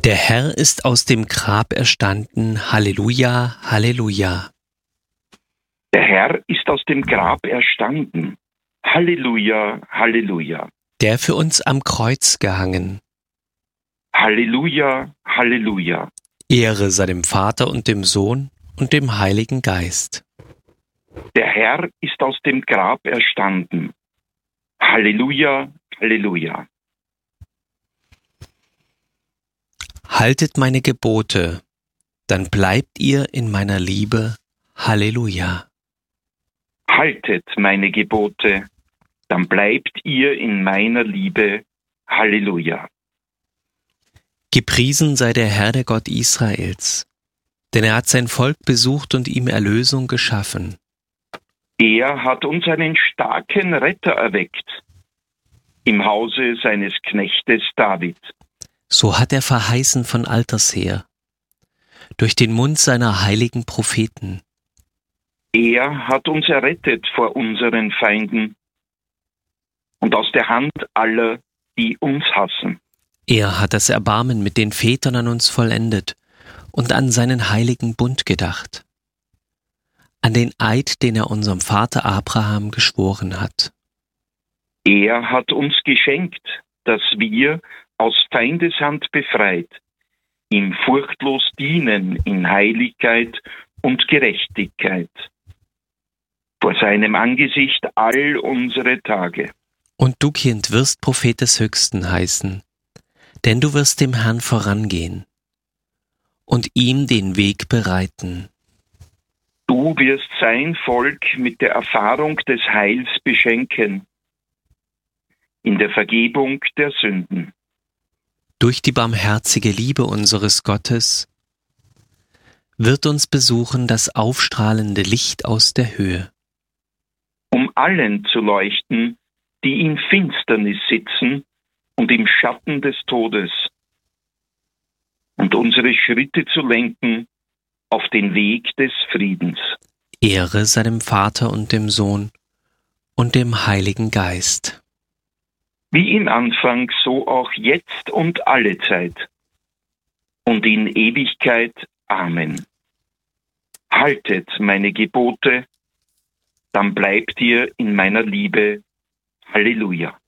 Der Herr ist aus dem Grab erstanden. Halleluja, Halleluja. Der Herr ist aus dem Grab erstanden. Halleluja, Halleluja. Der für uns am Kreuz gehangen. Halleluja, Halleluja. Ehre sei dem Vater und dem Sohn und dem Heiligen Geist. Der Herr ist aus dem Grab erstanden. Halleluja, Halleluja. Haltet meine Gebote, dann bleibt ihr in meiner Liebe. Halleluja. Haltet meine Gebote, dann bleibt ihr in meiner Liebe. Halleluja. Gepriesen sei der Herr, der Gott Israels, denn er hat sein Volk besucht und ihm Erlösung geschaffen. Er hat uns einen starken Retter erweckt, im Hause seines Knechtes David. So hat er verheißen von alters her, durch den Mund seiner heiligen Propheten. Er hat uns errettet vor unseren Feinden und aus der Hand aller, die uns hassen. Er hat das Erbarmen mit den Vätern an uns vollendet und an seinen heiligen Bund gedacht, an den Eid, den er unserem Vater Abraham geschworen hat. Er hat uns geschenkt, dass wir, aus Feindeshand befreit, ihm furchtlos dienen in Heiligkeit und Gerechtigkeit, vor seinem Angesicht all unsere Tage. Und du, Kind, wirst Prophet des Höchsten heißen, denn du wirst dem Herrn vorangehen und ihm den Weg bereiten. Du wirst sein Volk mit der Erfahrung des Heils beschenken, in der Vergebung der Sünden. Durch die barmherzige Liebe unseres Gottes wird uns besuchen das aufstrahlende Licht aus der Höhe. Um allen zu leuchten, die in Finsternis sitzen und im Schatten des Todes, und unsere Schritte zu lenken auf den Weg des Friedens. Ehre sei dem Vater und dem Sohn und dem Heiligen Geist. Wie im Anfang, so auch jetzt und alle Zeit und in Ewigkeit. Amen. Haltet meine Gebote, dann bleibt ihr in meiner Liebe. Halleluja.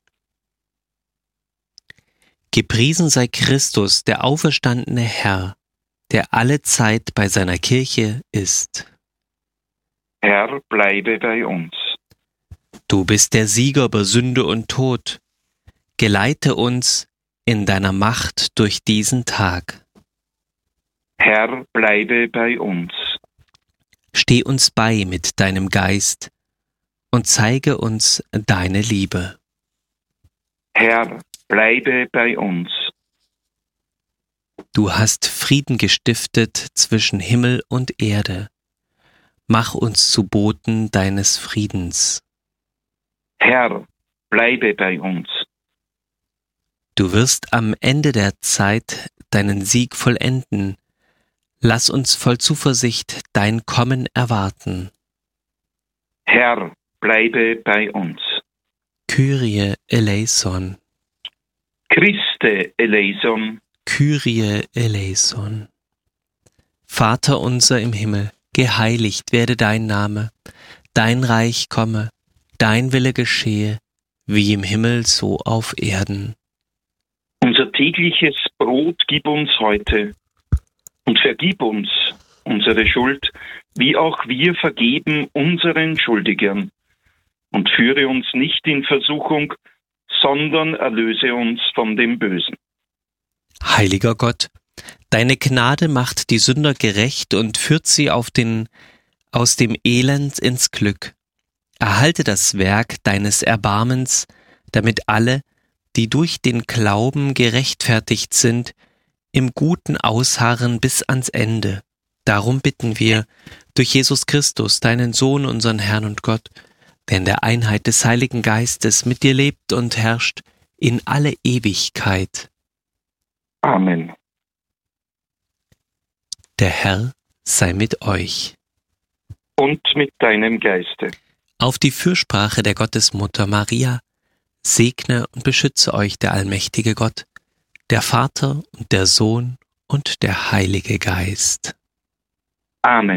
Gepriesen sei Christus, der auferstandene Herr, der alle Zeit bei seiner Kirche ist. Herr, bleibe bei uns. Du bist der Sieger über Sünde und Tod. Geleite uns in deiner Macht durch diesen Tag. Herr, bleibe bei uns. Steh uns bei mit deinem Geist und zeige uns deine Liebe. Herr, bleibe bei uns. Du hast Frieden gestiftet zwischen Himmel und Erde. Mach uns zu Boten deines Friedens. Herr, bleibe bei uns. Du wirst am Ende der Zeit deinen Sieg vollenden. Lass uns voll Zuversicht dein Kommen erwarten. Herr, bleibe bei uns. Kyrie eleison. Christe eleison. Kyrie eleison. Vater unser im Himmel, geheiligt werde dein Name, dein Reich komme, dein Wille geschehe, wie im Himmel so auf Erden. Unser tägliches Brot gib uns heute und vergib uns unsere Schuld, wie auch wir vergeben unseren Schuldigern. Und führe uns nicht in Versuchung, sondern erlöse uns von dem Bösen. Heiliger Gott, deine Gnade macht die Sünder gerecht und führt sie aus dem Elend ins Glück. Erhalte das Werk deines Erbarmens, damit alle, die durch den Glauben gerechtfertigt sind, im Guten ausharren bis ans Ende. Darum bitten wir, durch Jesus Christus, deinen Sohn, unseren Herrn und Gott, der in der Einheit des Heiligen Geistes mit dir lebt und herrscht in alle Ewigkeit. Amen. Der Herr sei mit euch. Und mit deinem Geiste. Auf die Fürsprache der Gottesmutter Maria segne und beschütze euch der allmächtige Gott, der Vater und der Sohn und der Heilige Geist. Amen.